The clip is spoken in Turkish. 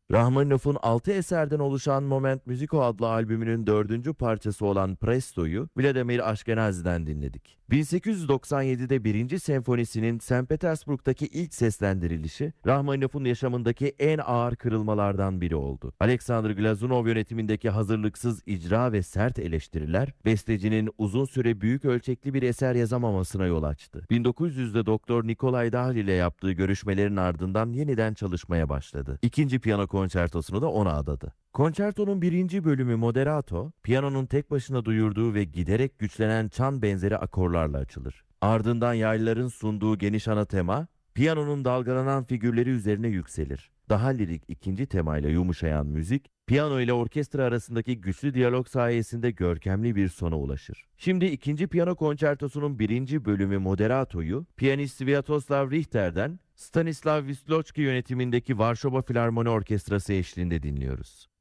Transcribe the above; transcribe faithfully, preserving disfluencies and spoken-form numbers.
Rahmaninov'un altı eserden oluşan Moment Musico adlı albümünün dördüncü parçası olan Presto'yu Vladimir Ashkenazy'den dinledik. bin sekiz yüz doksan yedide birinci senfonisinin Sankt Petersburg'daki ilk seslendirilişi, Rahmaninov'un yaşamındaki en ağır kırılmalardan biri oldu. Alexander Glazunov yönetimindeki hazırlıksız icra ve sert eleştiriler, bestecinin uzun süre büyük ölçekli bir eser yazamamasına yol açtı. bin dokuz yüzde Doktor Nikolay Dahl ile yaptığı görüşmelerin ardından yeniden çalışmaya başladı. İkinci piyano konçertosunu da ona adadı. Konçertonun birinci bölümü Moderato, piyanonun tek başına duyurduğu ve giderek güçlenen çan benzeri akorlarla açılır. Ardından yaylıların sunduğu geniş ana tema, piyanonun dalgalanan figürleri üzerine yükselir. Daha lirik ikinci temayla yumuşayan müzik, piyano ile orkestra arasındaki güçlü diyalog sayesinde görkemli bir sona ulaşır. Şimdi ikinci piyano konçertosunun birinci bölümü Moderato'yu, piyanist Sviatoslav Richter'den Stanislav Wisloczki yönetimindeki Varşova Filarmoni Orkestrası eşliğinde dinliyoruz.